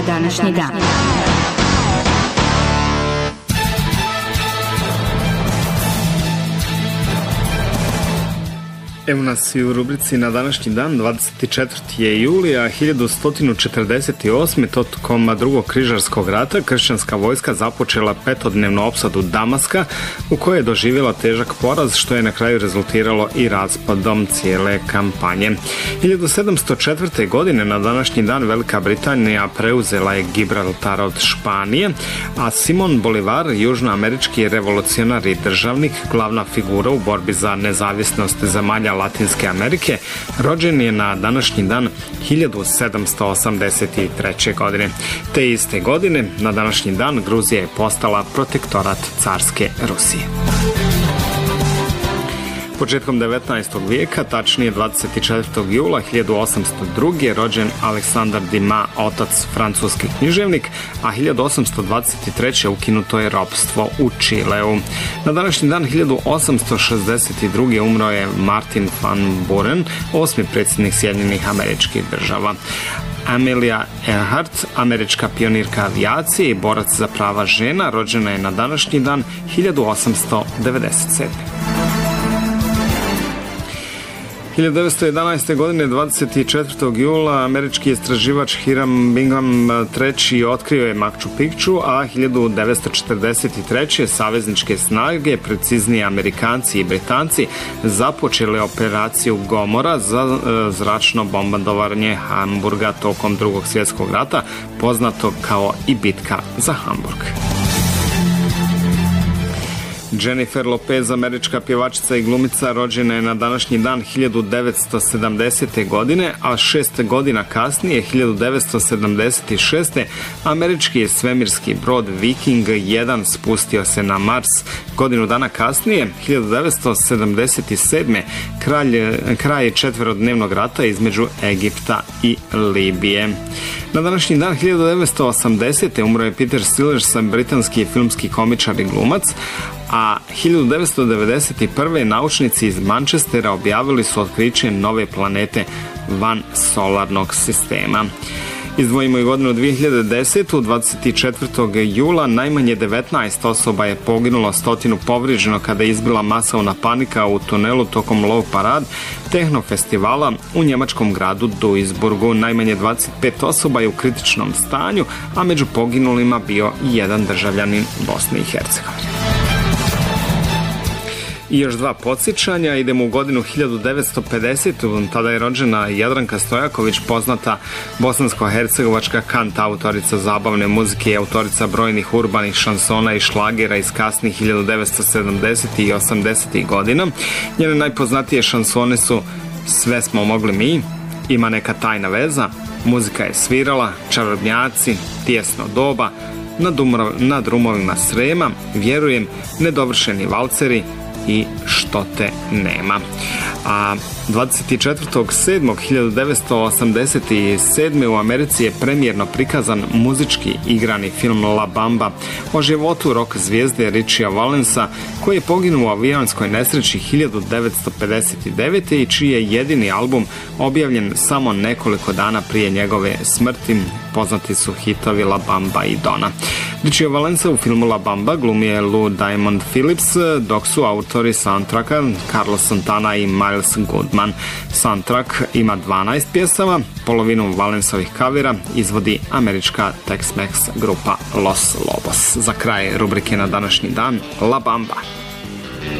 Današnji dan. Evo nas i u rubrici na današnji dan, 24. je julija 1148. tokom drugog križarskog rata kršćanska vojska započela petodnevnu opsadu Damaska u kojoj je doživjela težak poraz što je na kraju rezultiralo i raspadom cijele kampanje. 1704. godine na današnji dan Velika Britanija preuzela je Gibraltar od Španije, a Simon Bolivar, južnoamerički revolucionar i državnik, glavna figura u borbi za nezavisnost zemalja Latinske Amerike, rođen je na današnji dan 1783. godine. Te iste godine, na današnji dan, Gruzija je postala protektorat carske Rusije. Početkom 19. vijeka, tačnije 24. jula 1802. rođen Aleksandar Dumas, otac francuski književnik, a 1823. ukinuto je ropstvo u Čileu. Na današnji dan 1862. umro je Martin van Buren, 8. predsjednik Sjedinjenih Američkih Država. Amelia Earhart, američka pionirka avijacije i borac za prava žena, rođena je na današnji dan 1897. 1911. godine 24. jula američki istraživač Hiram Bingham III. Otkrio je Machu Picchu, a 1943. savezničke snage, preciznije Amerikanci i Britanci, započeli operaciju Gomora za zračno bombardovanje Hamburga tokom Drugog svjetskog rata, poznato kao i bitka za Hamburg. Jennifer Lopez, američka pjevačica i glumica, rođena je na današnji dan 1970. godine, a 6 godina kasnije, 1976. američki je svemirski brod Viking 1 spustio se na Mars. Godinu dana kasnije, 1977. kraj četverodnevnog rata između Egipta i Libije. Na današnji dan 1980. umro je Peter Sellers, britanski filmski komičar i glumac, a 1991. naučnici iz Manchestera objavili su otkriće nove planete van solarnog sistema. Izdvojimo i godinu 2010. 24. jula najmanje 19 osoba je poginulo, 100 povrijeđeno kada je izbila masovna panika u tunelu tokom Love Parade tehnofestivala u njemačkom gradu Duisburgu. Najmanje 25 osoba je u kritičnom stanju, a među poginulima bio i jedan državljanin Bosne i Hercegovine. I još dva podsjećanja, idemo u godinu 1950. Tada je rođena Jadranka Stojaković, poznata bosansko-hercegovačka kantautorica zabavne muzike i autorica brojnih urbanih šansona i šlagera iz kasnih 1970. i 80. godina. Njene najpoznatije šansone su Sve smo mogli mi, Ima neka tajna veza, Muzika je svirala, Čarobnjaci, Tijesno doba, Na drumovima Srema, Vjerujem, Nedovršeni valceri i Što te nema. A 24.7.1987. u Americi je premijerno prikazan muzički igrani film La Bamba o životu rock zvijezde Richia Valensa, koji je poginuo u avionskoj nesreći 1959. i čiji je jedini album objavljen samo nekoliko dana prije njegove smrti. Poznati su hitovi La Bamba i Donna. Richie Valensa u filmu La Bamba glumio Lou Diamond Phillips, dok su autori soundtracka Carlos Santana i Miles Goodman. Soundtrack ima 12 pjesama, polovinu Valensovih kavira izvodi američka Tex-Mex grupa Los Lobos. Za kraj rubrike na današnji dan, La Bamba.